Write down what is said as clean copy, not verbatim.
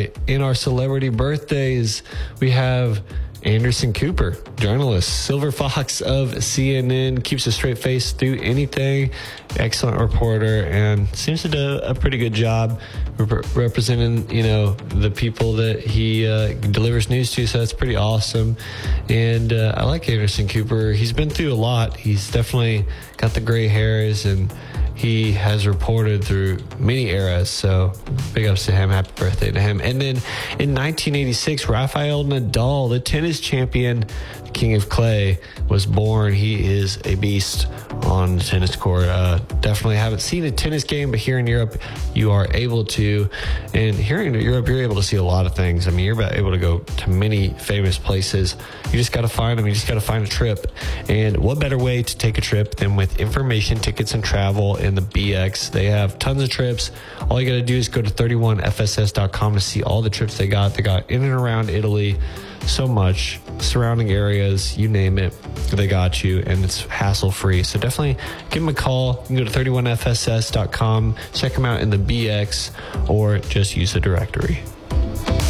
right. In our celebrity birthdays, we have Anderson Cooper, journalist, Silver Fox of CNN, keeps a straight face through anything. Excellent reporter, and seems to do a pretty good job representing, the people that he delivers news to. So that's pretty awesome. And I like Anderson Cooper. He's been through a lot. He's definitely got the gray hairs, and he has reported through many eras, so big ups to him. Happy birthday to him. And then in 1986, Rafael Nadal, the tennis champion, the king of clay, was born. He is a beast on the tennis court. Definitely haven't seen a tennis game, but here in Europe, you are able to. And here in Europe, you're able to see a lot of things. I mean, you're able to go to many famous places. You just got to find them. You just got to find a trip. And what better way to take a trip than with information, tickets, and travel in the BX? They have tons of trips. All you got to do is go to 31fss.com to see all the trips they got. They got in and around Italy, so much, surrounding areas, you name it, they got you, and it's hassle-free. So definitely give them a call. You can go to 31fss.com, check them out in the BX, or just use the directory.